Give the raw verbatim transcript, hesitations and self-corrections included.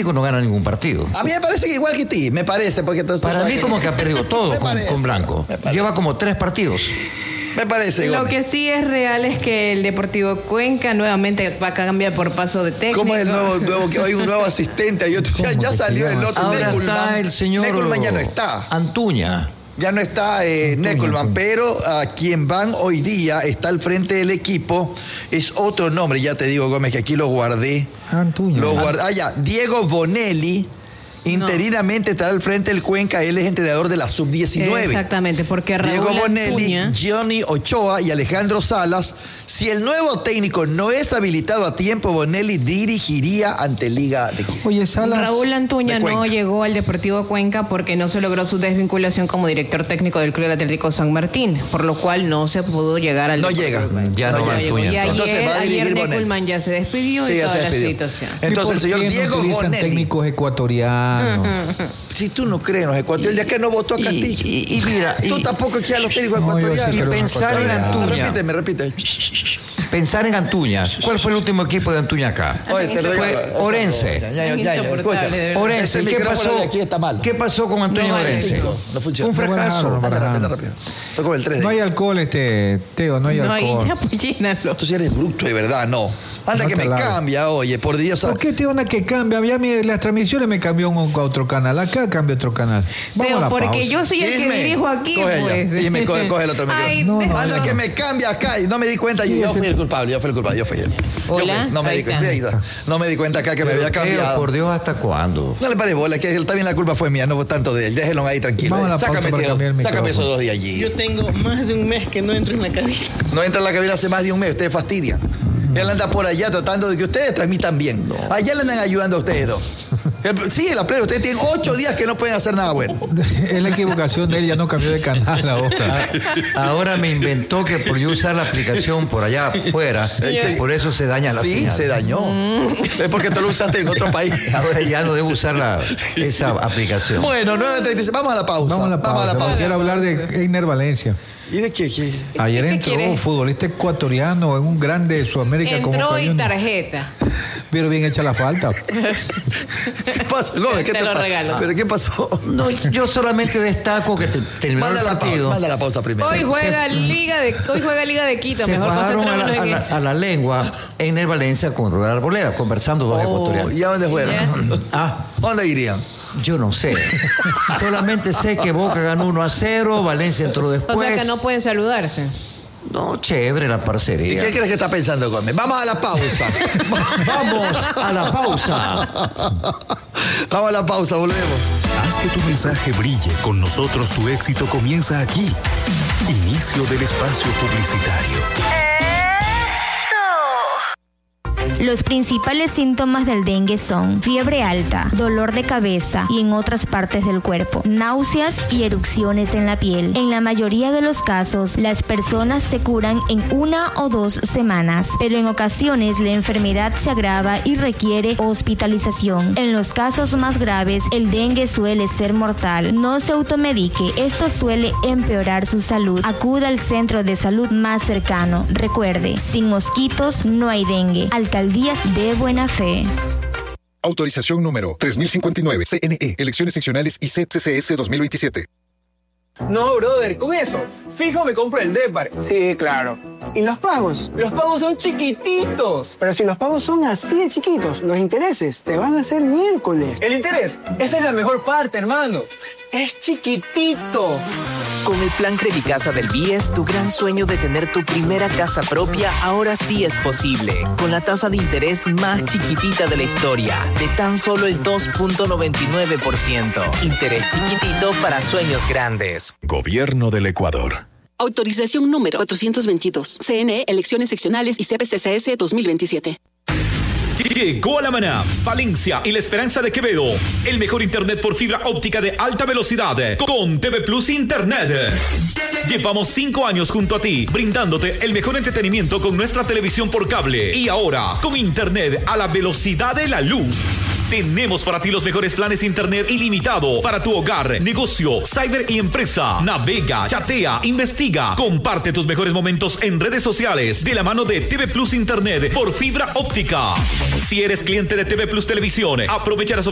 técnico no gana ningún partido. A mí me parece que igual que ti, me parece. Porque tú, tú Para mí que... como que ha perdido todo con, parece, con Blanco. Lleva como tres partidos. Me parece. Lo que sí es real es que el Deportivo Cuenca nuevamente va a cambiar por paso de técnico. ¿Cómo es el nuevo, nuevo que hay un nuevo asistente? Hay otro, ya, ya salió el otro. Ahora Neckelman. está el señor Neckelman ya no está. Antuña. Ya no está eh, Neckelman, pero a quien van hoy día está al frente del equipo es otro nombre, ya te digo, Gómez, que aquí lo guardé. Antuña. Lo guardé. Ah, ya, Diego Bonelli. Interinamente no. estará al frente del Cuenca, él es entrenador de la sub diecinueve. Exactamente, porque Raúl Diego Bonelli, Antuña... Johnny Ochoa y Alejandro Salas. Si el nuevo técnico no es habilitado a tiempo, Bonelli dirigiría ante Liga de Quito. Oye, Salas... Raúl Antuña no llegó al Deportivo Cuenca porque no se logró su desvinculación como director técnico del Club Atlético San Martín, por lo cual no se pudo llegar al No Deportivo llega, Cuenca. ya no, no llegó. Y ayer, Entonces va a ayer Bonelli. Neckelman ya se despidió sí, y ya toda se la despidió. situación. Entonces el señor no Diego utilizan Bonelli. técnicos ecuatorianos. Si tú no crees en los ecuatorianos, el de acá no votó a Castillo. Y, y, y mira, tú y, tampoco quieres a los técnicos no, ecuatorianos. Sí y pensar en Antuña. Repíteme, repíteme. Pensar en Antuña. ¿Cuál fue el último equipo de Antuña acá? Oye, te fue Orense. Ya, ya, ya, ya, escucha. Orense, ¿qué pasó? Aquí está mal. ¿Qué pasó con Antonio No, Orense? No funciona. Un fracaso. No, Anda rápido, rápido. Tocó el tres. No hay alcohol, este, Teo, no hay No, alcohol. y ya pues llénalo. Tú sí eres bruto, de verdad, no. Anda No que te me la- cambia, oye, por Dios. ¿Por qué, Teo, anda que cambia? Ya mi- las transmisiones me cambió un, a otro canal. Acá cambia otro canal. Vamos Teo, a la porque pausa. yo soy el que Dime, dirijo aquí, coge ella, pues. dime, coge, coge el otro micrófono. Ay, No, no, Anda no. que me cambia acá y no me di cuenta. Sí, yo yo ese- fui el culpable, yo fui el culpable, yo fui él. Yo Hola, fui- no me ahí di cuenta, está. sí, ahí está. No me di cuenta acá que me había Pero, cambiado. por Dios, ¿hasta cuándo? No le pares bola, que él también la culpa fue mía, no fue tanto de él. Déjenlo ahí tranquilo. Vamos a la pausa Sácame, para Teo, cambiar el sácame micrófono. esos dos días allí. Yo tengo más de un mes que no entro en la cabina. No entra en la cabina hace más de un mes, ustedes fastidian. Él anda por allá tratando de que ustedes transmitan bien. Allá le andan ayudando a ustedes dos. El- Sí, la plena, ustedes tienen ocho días que no pueden hacer nada bueno. Es la equivocación de él, ya no cambió de canal ahora. Ahora me inventó que por yo usar la aplicación por allá afuera, Sí. por eso se daña la Sí, señal. se dañó. Es porque tú lo usaste en otro país. Ahora ya no debo usar la, esa aplicación. Bueno, nueve treinta y seis, vamos a la pausa. Vamos a la pausa. porque Quiero hablar de Einer Valencia. ¿Y de qué? qué? Ayer ¿Qué entró quieres? un futbolista ecuatoriano en un grande de Sudamérica como Entró y Cañón. tarjeta. Pero bien hecha la falta. ¿Qué pasó? No, ¿qué Te te lo pa- regalo. ¿Pero qué pasó? No, yo solamente destaco que te- terminó Manda el la pausa, partido. manda la pausa primero. Hoy juega Liga de hoy juega Liga de Quito, Se mejor bajaron a la, concentrémonos a, en la, eso. a la lengua en el Valencia con Rural Arboleda, conversando dos Oh, ecuatorianos. ¿y a dónde fueron? Ah, ¿Dónde irían? yo no sé. Solamente sé que Boca ganó uno a cero, Valencia entró después. O sea que no pueden saludarse. No, chévere la ¿Y parcería. qué crees que está pensando Gómez? Vamos a la pausa. Vamos a la pausa. Vamos a la pausa, volvemos. Haz que tu mensaje brille. Con nosotros tu éxito comienza aquí. Inicio del espacio publicitario. Los principales síntomas del dengue son fiebre alta, dolor de cabeza y en otras partes del cuerpo, náuseas y erupciones en la piel. En la mayoría de los casos, las personas se curan en una o dos semanas, pero en ocasiones la enfermedad se agrava y requiere hospitalización. En los casos más graves, el dengue suele ser mortal. No se automedique, esto suele empeorar su salud. Acuda al centro de salud más cercano. Recuerde, sin mosquitos no hay dengue. Alcaldía de Buena Fe. Autorización número tres mil cincuenta y nueve, C N E, Elecciones Seccionales y C C S dos mil veintisiete. No, brother, con eso, fijo me compro el Depar. Sí, claro. ¿Y los pagos? Los pagos son chiquititos. Pero si los pagos son así de chiquitos, los intereses te van a hacer miércoles. El interés, esa es la mejor parte, hermano. Es chiquitito. Con el plan Credicasa del B I E S, tu gran sueño de tener tu primera casa propia ahora sí es posible. Con la tasa de interés más chiquitita de la historia, de tan solo el dos punto noventa y nueve por ciento. Interés chiquitito para sueños grandes. Gobierno del Ecuador. Autorización número cuatrocientos veintidós. C N E, Elecciones Seccionales y C P C C S dos mil veintisiete. Llegó a La Maná, Valencia y La Esperanza de Quevedo. El mejor internet por fibra óptica de alta velocidad con T V Plus Internet. Llevamos cinco años junto a ti, brindándote el mejor entretenimiento con nuestra televisión por cable. Y ahora, con internet a la velocidad de la luz. Tenemos para ti los mejores planes de internet ilimitado para tu hogar, negocio, cyber y empresa. Navega, chatea, investiga. Comparte tus mejores momentos en redes sociales de la mano de T V Plus Internet por fibra óptica. Si eres cliente de T V Plus Televisión, aprovecha las